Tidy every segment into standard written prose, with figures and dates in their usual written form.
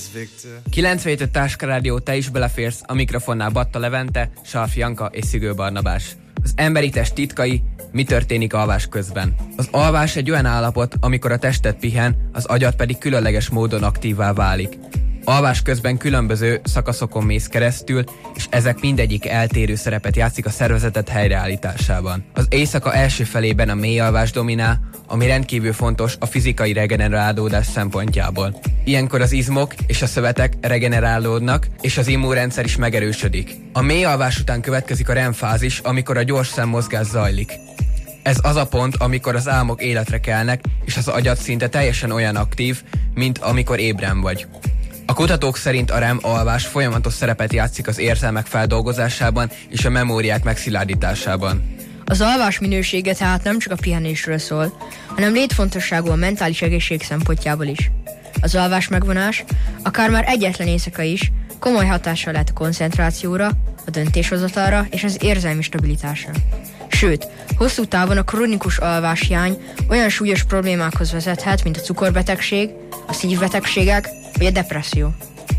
97 Táska Rádió, te is beleférsz, a mikrofonnál Batta Levente, Salf Janka és Szigő Barnabás. Az emberi test titkai, mi történik alvás közben. Az alvás egy olyan állapot, amikor a testet pihen, az agyat pedig különleges módon aktívvá válik. Alvás közben különböző szakaszokon mész keresztül, és ezek mindegyik eltérő szerepet játszik a szervezetet helyreállításában. Az éjszaka első felében a mély alvás dominál, ami rendkívül fontos a fizikai regenerálódás szempontjából. Ilyenkor az izmok és a szövetek regenerálódnak, és az immunrendszer is megerősödik. A mély alvás után következik a REM fázis, amikor a gyors szemmozgás zajlik. Ez az a pont, amikor az álmok életre kelnek, és az agyad szinte teljesen olyan aktív, mint amikor ébren vagy. A kutatók szerint a REM alvás folyamatos szerepet játszik az érzelmek feldolgozásában és a memóriák megszilárdításában. Az alvás minősége tehát nem csak a pihenésről szól, hanem létfontosságú a mentális egészség szempontjából is. Az alvás megvonás, akár már egyetlen éjszaka is, komoly hatással lehet a koncentrációra, a döntéshozatalra és az érzelmi stabilitásra. Sőt, hosszú távon a krónikus alváshiány olyan súlyos problémákhoz vezethet, mint a cukorbetegség, a szívbetegségek vagy a depresszió.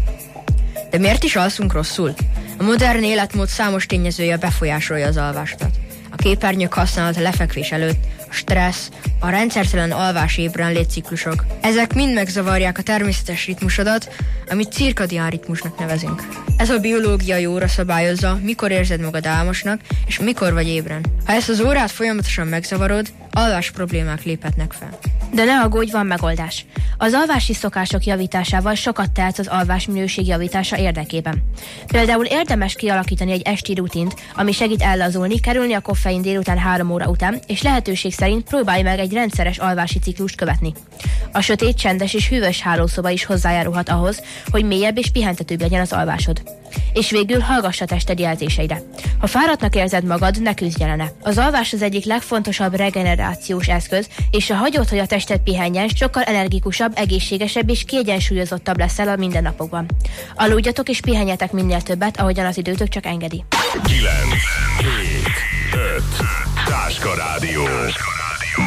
De miért is alszunk rosszul? A modern életmód számos tényezője befolyásolja az alvásodat. A képernyők használata lefekvés előtt, a stressz, a rendszertelen alvás-ébren létciklusok. Ezek mind megzavarják a természetes ritmusodat, amit cirkadián ritmusnak nevezünk. Ez a biológiai óra szabályozza, mikor érzed magad álmosnak, és mikor vagy ébren. Ha ezt az órát folyamatosan megzavarod, alvás problémák léphetnek fel. De ne aggódj, van megoldás. Az alvási szokások javításával sokat tehetsz az alvás minőség javítása érdekében. Például érdemes kialakítani egy esti rutint, ami segít ellazulni, kerülni a koffein délután 3 óra után, és lehetőség szerint próbálj meg egy rendszeres alvási ciklust követni. A sötét, csendes és hűvös hálószoba is hozzájárulhat ahhoz, hogy mélyebb és pihentetőbb legyen az alvásod. És végül hallgass a tested jelzéseire. Ha fáradtnak érzed magad, ne küzdj ellene. Az alvás az egyik legfontosabb regenerációs eszköz, és ha hagyod, hogy a tested pihenjen, sokkal energikusabb, egészségesebb és kiegyensúlyozottabb leszel a mindennapokban. Aludjatok és pihenjetek minél többet, ahogyan az időtök csak engedi. 9, 7, 5, Táska Rádió.